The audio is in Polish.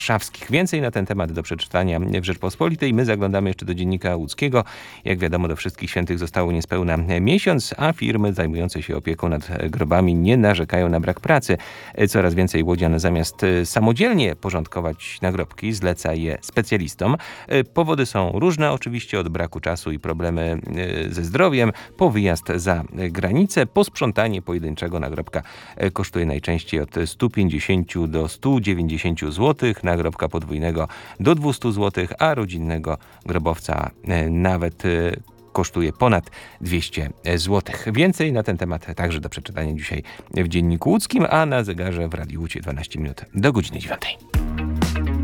warszawskich. Więcej na ten temat do przeczytania w Rzeczpospolitej. My zaglądamy jeszcze do Dziennika Łódzkiego. Jak wiadomo, do Wszystkich Świętych zostało niespełna miesiąc, a firmy zajmujące się opieką nad grobami nie narzekają na brak pracy. Coraz więcej łodzian zamiast samodzielnie porządkować nagrobki, zleca je specjalistom. Powody są różne, oczywiście od braku czasu i problemy ze zdrowiem, po wyjazd za granicę. Posprzątanie pojedynczego nagrobka kosztuje najczęściej od 150 do 190 zł, nagrobka podwójnego do 200 zł, a rodzinnego grobowca nawet kosztuje ponad 200 zł. Więcej na ten temat także do przeczytania dzisiaj w Dzienniku Łódzkim, a na zegarze w Radiu Łódź 12 minut do godziny 9.